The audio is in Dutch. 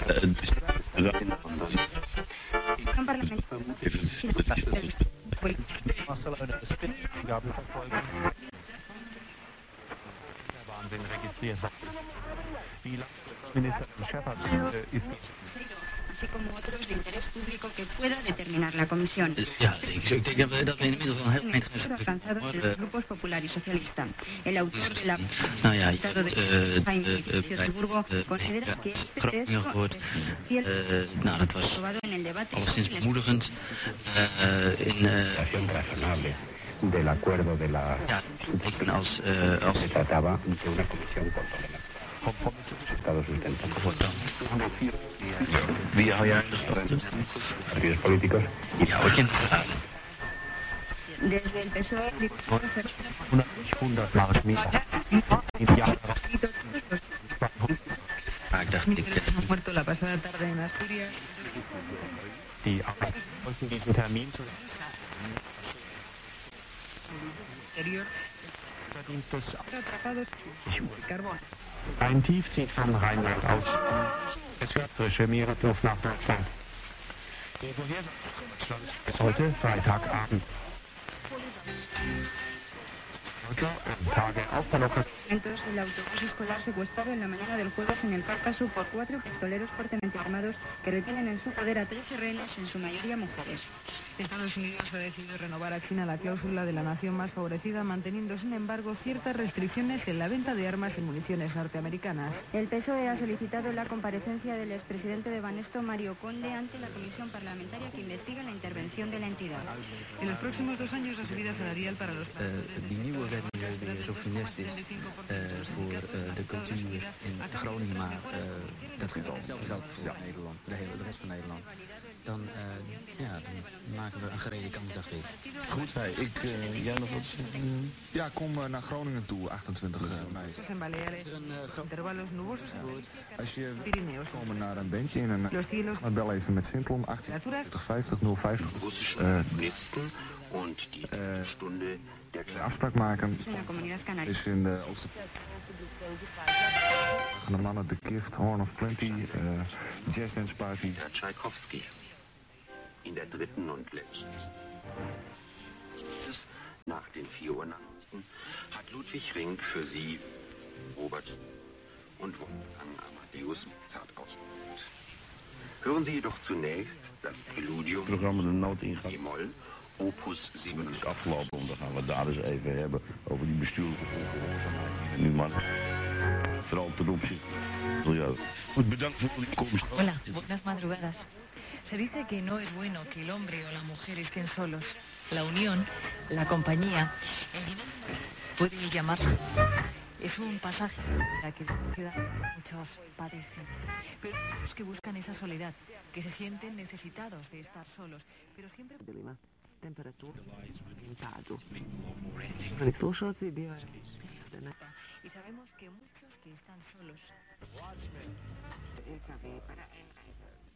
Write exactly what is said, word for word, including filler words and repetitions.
Barcelona de Spitzengabe verfolgen. Der Wahnsinn registriert. Wie Minister Shepard ist así como otros de interés público que pueda determinar la comisión. Ja, ik, ik denk dat we, dat we inmiddels al heel eind zijn. Alcanzados de los grupos popular y socialista. El autor de la Nou ja, Estado de Friburgo considera que este Groningen texto gehoord. fiel Uh, nou, dat was aprobado en el debate alleszins bemoedigend. Uh, in, uh, razonable del acuerdo de la ja, ik als, uh, als se trataba de una comisión con problemas. Estados sustentan wie hou jij de partidos políticos y Ja, ik ken desde el P S O E honderd Mark meer im Jahr. Ah, ik dacht, ik hemos muerto la pasada tarde en Asturias. Die Arbeit wollten diesen Termin zu Exterior Verdienstes atrapados en carbón. Ein Tief zieht vom Rheinland aus. Es wird frische Meere durch nach Deutschland. Die Vorhersage Deutschland ist heute Freitagabend. Heute am Tage aufgelockert. Entonces, el autobús escolar secuestrado en la mañana del jueves en el Cáucaso por cuatro pistoleros fuertemente armados que retienen en su poder a trece rehenes, en su mayoría mujeres. Estados Unidos ha decidido renovar a China la cláusula de la nación más favorecida, manteniendo, sin embargo, ciertas restricciones en la venta de armas y municiones norteamericanas. El P S O E ha solicitado la comparecencia del expresidente de Banesto, Mario Conde, ante la comisión parlamentaria que investiga la intervención de la entidad. En los próximos dos años, la subida salarial para los Die nieuwe wetgeving die zo funest is uh, voor uh, de cultuur in Groningen, maar uh, dat geldt geldt voor Nederland, de hele de rest van Nederland. Dan, uh, ja, dan maken we een gereden kans, dacht ik. Goed, hey, ik, uh, jij nog wat? Mm. Ja, kom uh, naar Groningen toe, achtentwintig mei. En Baleares, intervalos nubosos, Als je Pirineos. komen naar een bandje in een... Los cielos. Maar bel even met Simplon, achttien vijftig nul vijftig. Uh, und die uh, Stunde der een afspraak maken. En la Comunidad Canaria. Is in de... De mannen, de Gift, Horn of Plenty, uh, Jazz Dance Party. Tchaikovsky. In der dritten und letzten. Nach den vier Uhr Nachrichten hat Ludwig Rink für Sie Robert und Wolfgang Amadeus Mozart ausgewählt. Hören Sie jedoch zunächst das Preludium programma de nood ingaan. E-Moll, Opus Het is zevenendertig. afgelopen, want dan gaan we het daar eens even hebben over die bestuurlijke ongehoorzaamheid. Nu man, vooral ten opzichte. Ja, goed, bedankt voor die komst. Hola, buenas madrugadas. Se dice que no es bueno que el hombre o la mujer estén solos. La unión, la compañía, el dinero puede llamarse. Es un pasaje para que la sociedad muchos padecen. Pero hay otros que buscan esa soledad, que se sienten necesitados de estar solos, pero siempre... Temperatura, caldo. Y sabemos que muchos que están solos